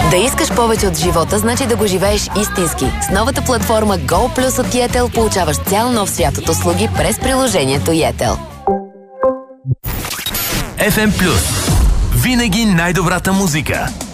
Да искаш повече от живота, значи да го живееш истински. С новата платформа Go Plus от Yetel получаваш цял нов свят от услуги през приложението Yetel. FM Plus. Винаги най-добрата музика.